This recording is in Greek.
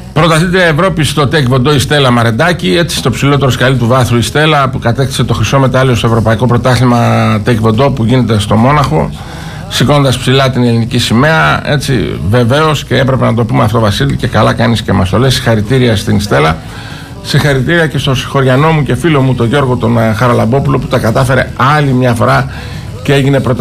Πρωταθλήτρια Ευρώπη στο τέικβοντο η Στέλλα Μαρεντάκη. Έτσι, στο ψηλότερο σκαλί του βάθρου η Στέλλα που κατέκτησε το χρυσό μετάλλιο στο Ευρωπαϊκό Πρωτάθλημα τέικβοντο που γίνεται στο Μόναχο, σηκώνοντας ψηλά την ελληνική σημαία. Έτσι, βεβαίως, και έπρεπε να το πούμε αυτό, Βασίλη, και καλά κάνεις και μας το λες. Συγχαρητήρια στην Στέλλα. Συγχαρητήρια και στον συγχωριανό μου και φίλο μου, τον Γιώργο τον Χαραλαμπόπουλο, που τα κατάφερε άλλη μια φορά και έγινε πρωταθλητής.